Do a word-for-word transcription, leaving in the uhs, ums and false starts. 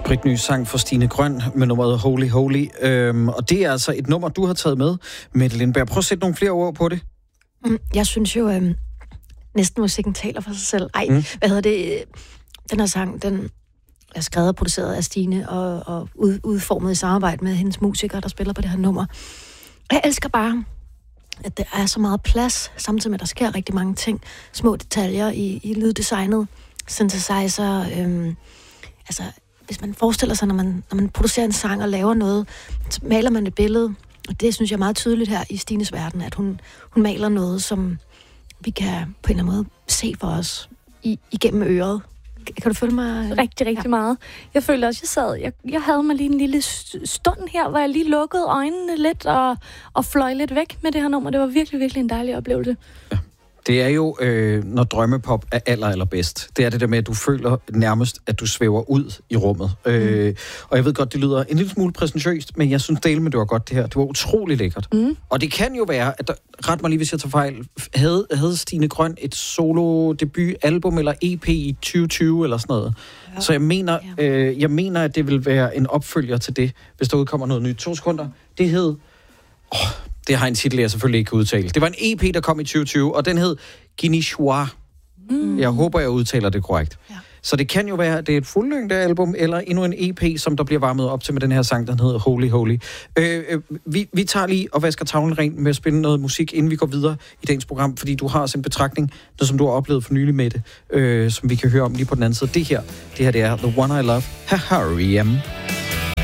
spritny sang for Stine Grøn med nummeret Holy Holy. Øhm, og det er altså et nummer, du har taget med, Mette Lindberg. Prøv at sætte nogle flere ord på det. Mm, jeg synes jo, øhm, næsten musikken taler for sig selv. Ej, mm. hvad hedder det? Den her sang, den er skrevet og produceret af Stine og, og ud, udformet i samarbejde med hendes musikere, der spiller på det her nummer. Jeg elsker bare, at der er så meget plads, samtidig med, at der sker rigtig mange ting. Små detaljer i, i lyddesignet, synthesizer. Øhm, altså, hvis man forestiller sig, når man, når man producerer en sang og laver noget, så maler man et billede. Og det synes jeg er meget tydeligt her i Stines verden, at hun, hun maler noget, som vi kan på en eller anden måde se for os i, igennem øret. Kan du følge mig? Rigtig, rigtig ja. meget. Jeg følte også, jeg sad, jeg, jeg havde mig lige en lille stund her, hvor jeg lige lukkede øjnene lidt og, og fløj lidt væk med det her nummer. Det var virkelig, virkelig en dejlig oplevelse. Ja. Det er jo, øh, når drømmepop er aller, allerbedst. Det er det der med, at du føler nærmest, at du svæver ud i rummet. Mm. Øh, og jeg ved godt, det lyder en lille smule præsentøst, men jeg synes dele med, det var godt det her. Det var utrolig lækkert. Mm. Og det kan jo være, at der, ret mig lige, hvis jeg tager fejl, havde, havde Stine Grøn et solo-debut-album eller E P i tyve tyve eller sådan noget. Ja. Så jeg mener, øh, jeg mener, at det vil være en opfølger til det, hvis der udkommer noget nyt. To sekunder. Det hed... Oh, det har en titel, jeg selvfølgelig ikke kan udtale. Det var en E P, der kom i tyve tyve, og den hed Guinechois. Mm. Jeg håber, jeg udtaler det korrekt. Ja. Så det kan jo være, at det er et fuldlængde album, eller endnu en E P, som der bliver varmet op til med den her sang, der hedder Holy Holy. Øh, øh, vi, vi tager lige og vasker tavlen ren med at spille noget musik, inden vi går videre i dagens program, fordi du har også en betragtning, der, som du har oplevet for nylig med det, øh, som vi kan høre om lige på den anden side. Det her, det her det er The One I Love, R E M.